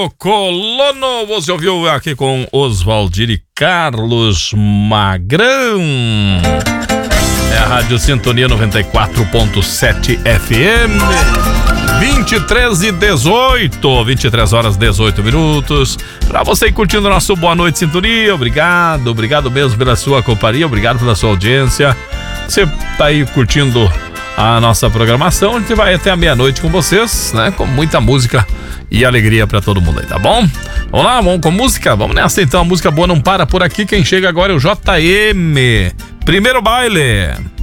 o Colono, você ouviu aqui com Oswaldir e Carlos Magrão. É a Rádio Sintonia 94.7 FM. 23 horas 18 minutos. Pra você ir curtindo o nosso Boa Noite Sintonia, obrigado mesmo pela sua companhia, obrigado pela sua audiência. Você tá aí curtindo a nossa programação, a gente vai até a meia-noite com vocês, né? Com muita música e alegria pra todo mundo aí, tá bom? Vamos lá, vamos com música? Vamos nessa então, a música boa não para por aqui. Quem chega agora é o JM. Primeiro baile.